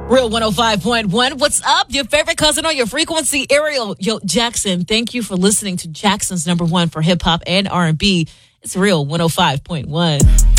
Real 105.1. What's up? Your favorite cousin on your frequency, Ariel. Yo, Jackson, thank you for listening to Jackson's number one for hip hop and R&B. It's Real 105.1.